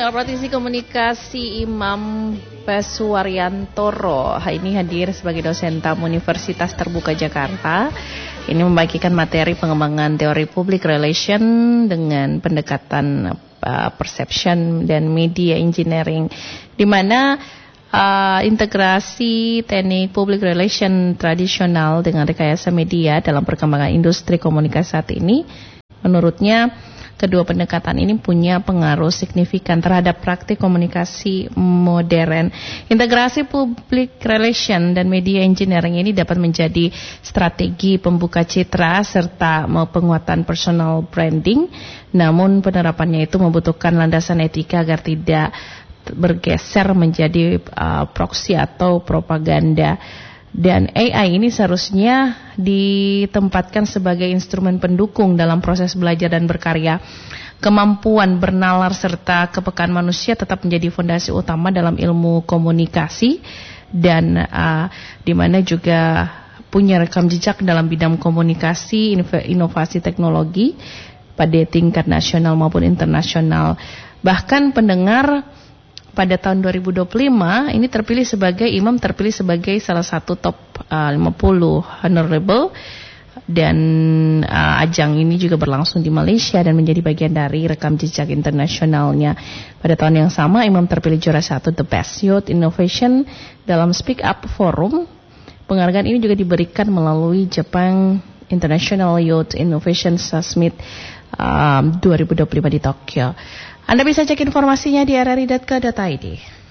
pendengar praktisi komunikasi Imam Peswariyantoro ini hadir sebagai dosen tamu Universitas Terbuka Jakarta. Ini membagikan materi pengembangan teori public relation dengan pendekatan perception dan media engineering, di mana integrasi teknik public relation tradisional dengan rekayasa media dalam perkembangan industri komunikasi saat ini. Menurutnya, kedua pendekatan ini punya pengaruh signifikan terhadap praktik komunikasi modern. Integrasi public relation dan media engineering ini dapat menjadi strategi pembuka citra serta penguatan personal branding. Namun penerapannya itu membutuhkan landasan etika agar tidak bergeser menjadi proksi atau propaganda. Dan AI ini seharusnya ditempatkan sebagai instrumen pendukung dalam proses belajar dan berkarya. Kemampuan bernalar serta kepekaan manusia tetap menjadi fondasi utama dalam ilmu komunikasi, dan di mana juga punya rekam jejak dalam bidang komunikasi, inovasi teknologi pada tingkat nasional maupun internasional. Bahkan pendengar, pada tahun 2025 ini Imam terpilih sebagai salah satu top 50 honorable, dan ajang ini juga berlangsung di Malaysia dan menjadi bagian dari rekam jejak internasionalnya. Pada tahun yang sama Imam terpilih juara 1 The Best Youth Innovation dalam Speak Up Forum. Penghargaan ini juga diberikan melalui Japan International Youth Innovation Summit 2025 di Tokyo. Anda bisa cek informasinya di rri.co.id.